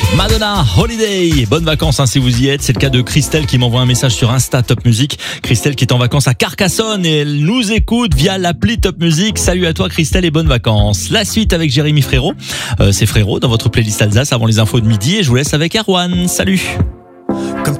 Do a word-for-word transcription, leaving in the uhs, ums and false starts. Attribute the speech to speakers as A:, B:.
A: Madonna, Holiday, bonnes vacances hein, si vous y êtes. C'est le cas de Christelle qui m'envoie un message sur Insta Top Music. Christelle qui est en vacances à Carcassonne et elle nous écoute via l'appli Top Music. Salut à toi Christelle et bonnes vacances. La suite avec Jérémy Frérot. Euh, c'est Frérot dans votre playlist Alsace avant les infos de midi et je vous laisse avec Erwan. Salut.